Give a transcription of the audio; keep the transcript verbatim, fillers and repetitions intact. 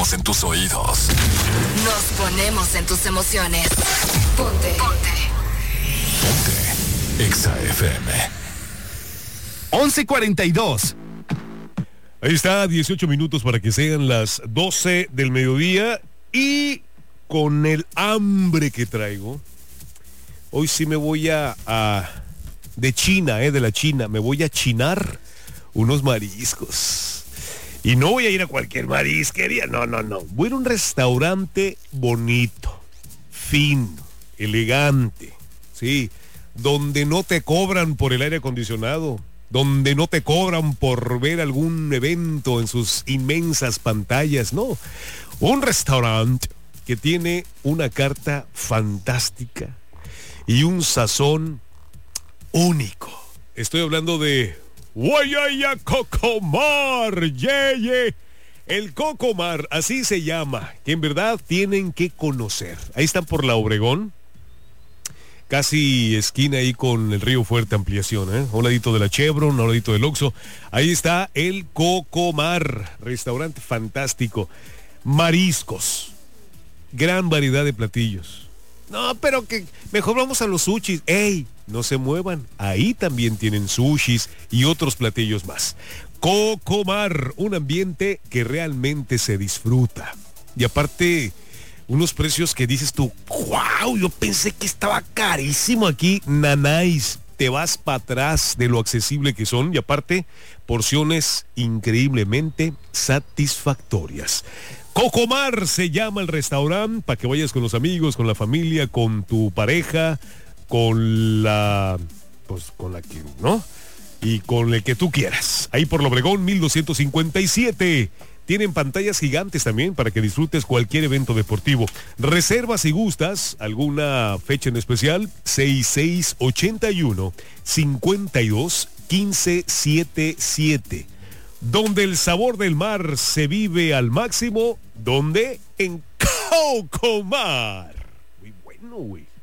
ponemos en tus oídos. Nos ponemos en tus emociones. Ponte. Ponte. Ponte. Exa F M. once cuarenta y dos. Ahí está, dieciocho minutos para que sean las doce del mediodía. Y con el hambre que traigo, hoy sí me voy a, a de China, eh, de la China, me voy a chinar unos mariscos. Y no voy a ir a cualquier marisquería, no, no, no. Voy a ir a un restaurante bonito, fino, elegante, sí, donde no te cobran por el aire acondicionado, donde no te cobran por ver algún evento en sus inmensas pantallas, no. Un restaurante que tiene una carta fantástica y un sazón único. Estoy hablando de Guayaya Cocomar, yeye. El Cocomar, así se llama, que en verdad tienen que conocer. Ahí están por la Obregón, casi esquina ahí con el Río Fuerte ampliación, ¿eh? A un ladito de la Chevron, a un ladito del Oxxo. Ahí está el Cocomar, restaurante fantástico. Mariscos, gran variedad de platillos. No, pero que mejor vamos a los sushis. ¡Ey! No se muevan, ahí también tienen sushis y otros platillos más. Cocomar, un ambiente que realmente se disfruta. Y aparte, unos precios que dices tú, ¡wow! Yo pensé que estaba carísimo aquí. Nanáis, te vas para atrás de lo accesible que son. Y aparte, porciones increíblemente satisfactorias. Cocomar se llama el restaurante, para que vayas con los amigos, con la familia, con tu pareja, con la, pues con la que, ¿no? Y con el que tú quieras. Ahí por la Obregón mil doscientos cincuenta y siete. Tienen pantallas gigantes también para que disfrutes cualquier evento deportivo. Reserva si gustas alguna fecha en especial. seis seis ocho uno, cinco dos, uno cinco siete siete. Donde el sabor del mar se vive al máximo. ¿Dónde? En Cocomar. Muy bueno, güey.